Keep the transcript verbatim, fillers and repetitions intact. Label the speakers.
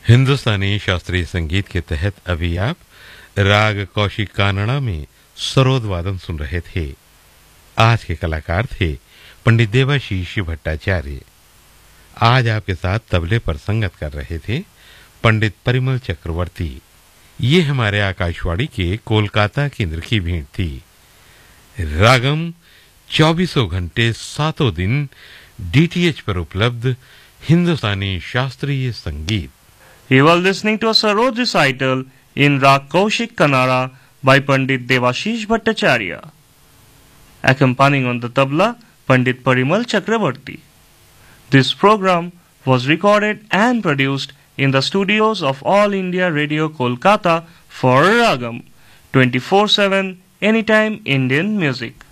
Speaker 1: हिंदुस्तानी शास्त्रीय संगीत के तहत अभी आप राग कौशिक कानड़ा में सरोद वादन सुन रहे थे। आज के कलाकार थे पंडित देवाशीष भट्टाचार्य। आज आपके साथ तबले पर संगत कर रहे थे पंडित परिमल चक्रवर्ती। ये हमारे आकाशवाणी के कोलकाता केंद्र की भेंट थी। रागम चौबीसों घंटे सातों दिन डीटीएच पर उपलब्ध हिंदुस्तानी शास्त्रीय संगीत।
Speaker 2: You are listening to a Sarod recital in Rag Kaushik Kannada by Pandit Devashish Bhattacharya. Accompanying on the tabla, Pandit Parimal Chakravarti. This program was recorded and produced in the studios of All India Radio Kolkata for Ragam twenty-four seven Anytime Indian Music.